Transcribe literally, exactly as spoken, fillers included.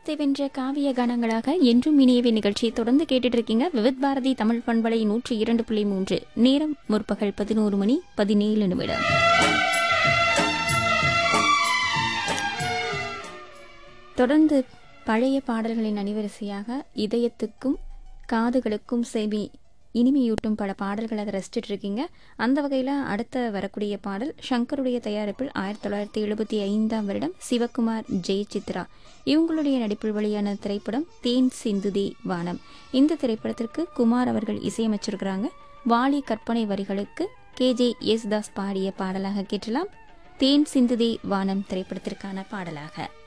காலத்தை வென்ற காவிய கானங்களாக என்றும் இனியவே நிகழ்ச்சியை தொடர்ந்து கேட்டுட்டு இருக்கீங்க. விவித் பாரதி தமிழ் பண்பலை நூற்றி இரண்டு புள்ளி மூன்று. நேரம் முற்பகல் பதினோரு மணி பதினேழு நிமிடம். தொடர்ந்து பழைய பாடல்களின் அணிவரிசையாக இதயத்துக்கும் காதுகளுக்கும் செவி இனிமையூட்டும் பல பாடல்களை அதை ரசிச்சுட்டு இருக்கீங்க. அந்த வகையில் அடுத்த வரக்கூடிய பாடல் சங்கருடைய தயாரிப்பில் ஆயிரத்தி தொள்ளாயிரத்தி எழுபத்தி ஐந்தாம் வருடம் சிவகுமார் ஜெயசித்ரா இவங்களுடைய நடிப்பில் வெளியான திரைப்படம் தேன் சிந்துதே வானம். இந்த திரைப்படத்திற்கு குமார் அவர்கள் இசையமைச்சிருக்கிறாங்க. வாலி கற்பனை வரிகளுக்கு கே ஜே யேசுதாஸ் பாடிய பாடலாக கேட்டலாம். தேன் சிந்துதே வானம் திரைப்படத்திற்கான பாடலாக